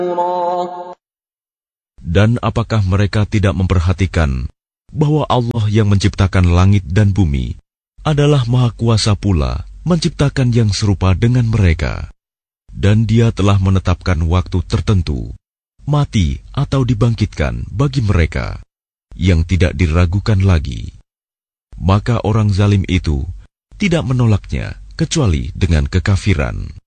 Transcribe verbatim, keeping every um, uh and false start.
Dan apakah mereka tidak memperhatikan bahwa Allah yang menciptakan langit dan bumi adalah Maha Kuasa pula menciptakan yang serupa dengan mereka, dan Dia telah menetapkan waktu tertentu, mati atau dibangkitkan bagi mereka yang tidak diragukan lagi. Maka orang zalim itu tidak menolaknya kecuali dengan kekafiran.